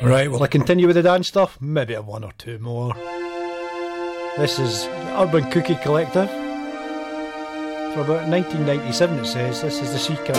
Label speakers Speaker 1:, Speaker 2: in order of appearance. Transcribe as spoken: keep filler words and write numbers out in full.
Speaker 1: Right, will I continue with the dance stuff? Maybe a one or two more. This is Urban Cookie Collective. From about nineteen ninety-seven, it says. This is The Secret.